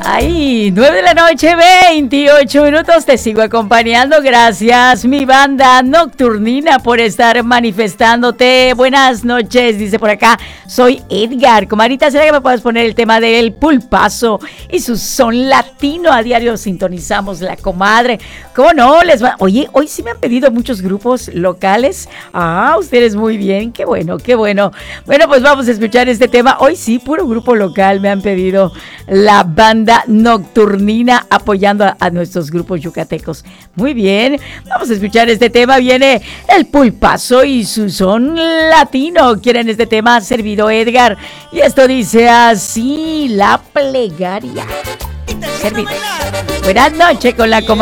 Ay, 9 de la noche, 28 minutos, te sigo acompañando. Gracias, mi banda nocturnina, por estar manifestándote. Buenas noches, dice por acá. Soy Edgar. Comadita, ¿será que me puedes poner el tema del pulpazo y su son latino? A diario sintonizamos la comadre. ¿Cómo no? Oye, hoy sí me han pedido muchos grupos locales. Ah, ustedes muy bien. Qué bueno, qué bueno. Bueno, pues vamos a escuchar este tema. Hoy sí, puro grupo local me han pedido. La banda nocturnina apoyando a nuestros grupos yucatecos. Muy bien, vamos a escuchar este tema. Viene el pulpazo y su son latino. ¿Quieren este tema? Servido Edgar. Y esto dice así: la plegaria. Servido. Buenas noches con la comadre.